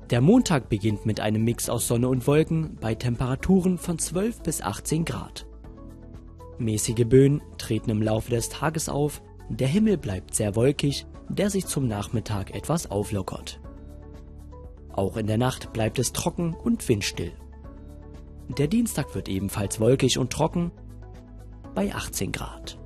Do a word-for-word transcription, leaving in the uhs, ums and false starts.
Der Montag beginnt mit einem Mix aus Sonne und Wolken bei Temperaturen von zwölf bis achtzehn Grad. Mäßige Böen treten im Laufe des Tages auf, der Himmel bleibt sehr wolkig, der sich zum Nachmittag etwas auflockert. Auch in der Nacht bleibt es trocken und windstill. Der Dienstag wird ebenfalls wolkig und trocken bei achtzehn Grad.